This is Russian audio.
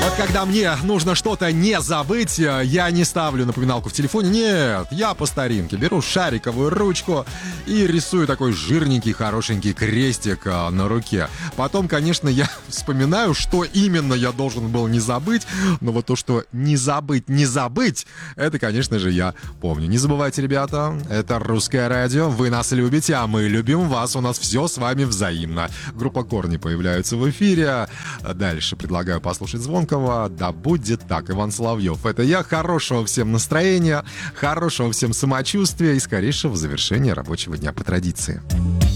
Вот когда мне нужно что-то не забыть, я не ставлю напоминалку в телефоне. Нет, я по старинке беру шариковую ручку и рисую такой жирненький, хорошенький крестик на руке. Потом, конечно, я вспоминаю, что именно я должен был не забыть. Но вот то, что не забыть, это, конечно же, я помню. Не забывайте, ребята, это Русское радио. Вы нас любите, а мы любим вас. У нас все с вами взаимно. Группа «Корни» появляются в эфире. Дальше предлагаю послушать Звонкого. Да будет так, Иван Соловьев. Это я. Хорошего всем настроения, хорошего всем самочувствия и скорейшего завершения рабочего дня по традиции.